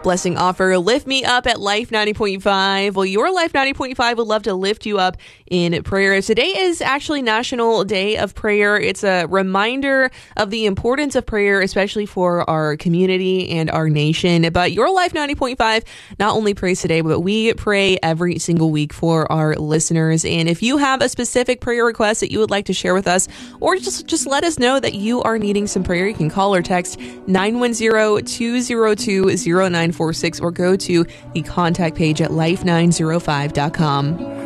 Blessing offer, lift me up at Life 90.5. Well, your Life 90.5 would love to lift you up in prayer. Today is actually National Day of Prayer. It's a reminder of the importance of prayer, especially for our community and our nation. But your Life 90.5 not only prays today, but we pray every single week for our listeners. And if you have a specific prayer request that you would like to share with us, or just let us know that you are needing some prayer, you can call or text 910-202-0946 or go to the contact page at life905.com.